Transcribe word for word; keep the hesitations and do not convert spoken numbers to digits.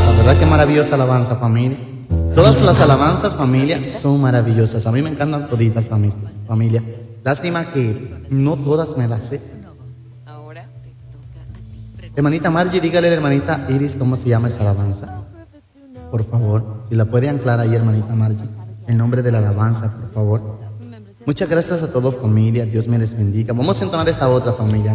alabanza, ¿verdad? Qué maravillosa alabanza, familia. Todas las alabanzas, familia, son maravillosas. A mí me encantan toditas, fami- familia. Lástima que no todas me las sé. Hermanita Margie, dígale a la hermanita Iris cómo se llama esa alabanza. Por favor, si la puede anclar ahí, hermanita Margie, el nombre de la alabanza, por favor. Muchas gracias a todos, familia. Dios me les bendiga. Vamos a entonar esta otra, familia.